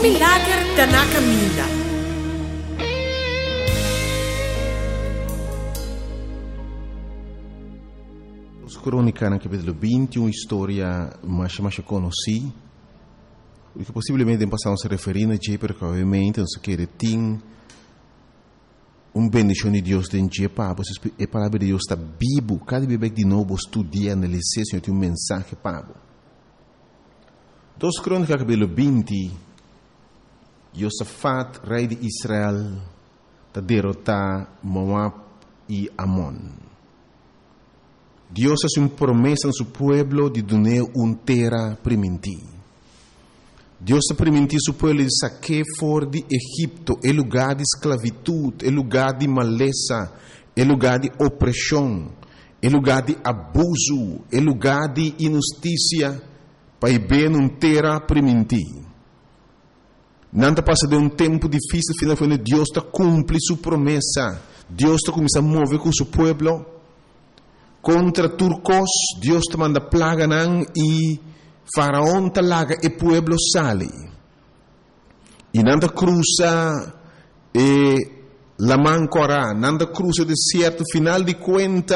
milagre da na caminha. Os Crônicas, no capítulo 20, uma história mais conhecida, o que possivelmente passamos a referir a dia, porque obviamente nós queremos ter bendição de Deus dentro de Papa, a palavra de Deus está vivo, cada vez de novo estudia, analisar, Senhor, tem mensagem Papa. Dos Crônicas, capítulo 20, Josafat, rei de Israel, está derrotar Moab e Amon. Deus hace uma promessa a seu povo de dar uma terra primitiva. Deus permitiu seu povo de saquear fora de Egipto, é lugar de esclavitud, é lugar de maleza, é lugar de opressão, é lugar de abuso, é lugar de injustiça, para ver uma terra primitiva. Não passa de um tempo difícil, finalmente Deus está cumpre sua promessa. Deus está começando a mover com seu povo. Contra turcos, Deus te manda plaga e Faraón te laga e pueblo sale. E nanda cruza la mancora, nanda cruza o deserto, final de conta,